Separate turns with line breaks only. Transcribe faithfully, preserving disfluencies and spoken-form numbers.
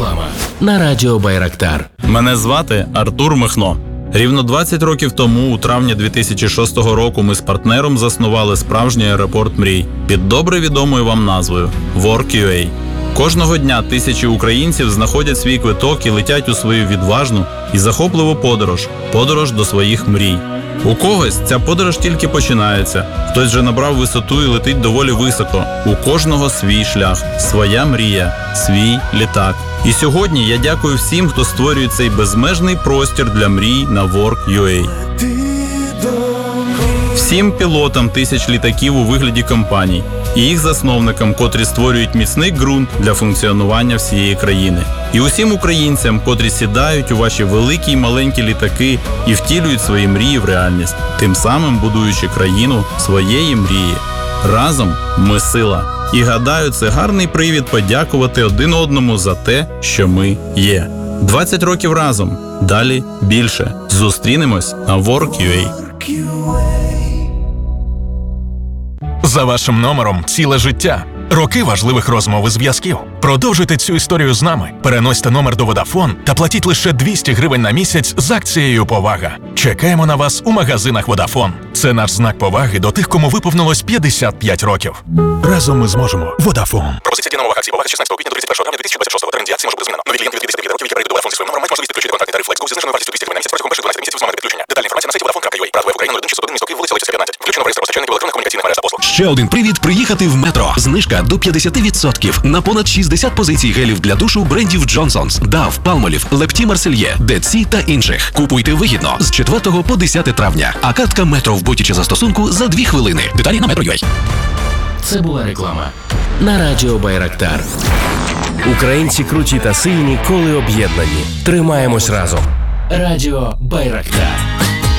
реклама на радіо Байрактар.
Мене звати Артур Михно. Рівно двадцять років тому, у травні дві тисячі шостого року, ми з партнером заснували справжній аеропорт мрій під добре відомою вам назвою WorkUA. Кожного дня тисячі українців знаходять свій квиток і летять у свою відважну і захопливу подорож – подорож до своїх мрій. У когось ця подорож тільки починається, хтось вже набрав висоту і летить доволі високо. У кожного свій шлях, своя мрія, свій літак. І сьогодні я дякую всім, хто створює цей безмежний простір для мрій на WorkUA. Всім пілотам тисяч літаків у вигляді компаній і їх засновникам, котрі створюють міцний ґрунт для функціонування всієї країни. І усім українцям, котрі сідають у ваші великі й маленькі літаки і втілюють свої мрії в реальність, тим самим будуючи країну своєї мрії. Разом ми сила. І гадаю, це гарний привід подякувати один одному за те, що ми є. двадцять років разом. Далі більше. Зустрінемось на WorkUA.
За вашим номером ціле життя. Роки важливих розмов і зв'язків. Продовжуйте цю історію з нами. Переносьте номер до Vodafone та платіть лише двісті гривень на місяць з акцією «Повага». Чекаємо на вас у магазинах Vodafone. Це наш знак поваги до тих, кому виповнилось п'ятдесят п'ять років. Разом ми зможемо. Vodafone.
Пропозиція дія нового акції «Повага» з шістнадцятого квітня до тридцять першого травня дві тисячі двадцять шостого. Термін дії акції може бути змінено. Нові клієнти від п'ятдесят п'ять років, які перейдуть до Vodafone зі своїм номером, мають можливість підключити контактний тариф FlexGo зі зниженою вартістю двісті гривень на місяць протягом перших дванадцяти місяців з моменту підключення. Детальна інформація на сайті vodafone крапка ua. Правда, в Україну один шістсот один місто Київ, вулиця Лисиця, п'ятнадцять. Включено в реєстр постачальників електронних комунікаційних мереж та послуг.
Ще один привід приїхати в метро. Знижка до п'ятдесят відсотків на понад шістдесят позицій гелів для душу брендів Johnson's, Dove, Palmolive, Lepti Marseille, Dead Sea та інших. Купуйте вигідно з четвертого по десяте травня. А картка метро в боті чи застосунку за дві хвилини. Деталі на метро.ua. Це була реклама на радіо Байрактар. Українці круті та сильні, коли об'єднані. Тримаємось разом. Радіо Байрактар.